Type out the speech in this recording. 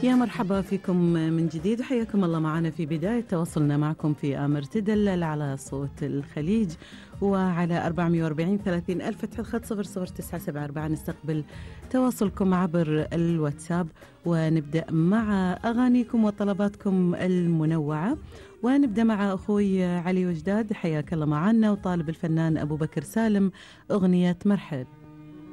يا مرحبا فيكم من جديد وحياكم الله معنا في بداية تواصلنا معكم في آمر تدلل على صوت الخليج وعلى 440 30 ألف فتح الخط 00974. نستقبل تواصلكم عبر الواتساب ونبدأ مع أغانيكم وطلباتكم المنوعة. ونبدأ مع أخوي علي وجداد، حياك الله معنا، وطالب الفنان أبو بكر سالم أغنية مرحب.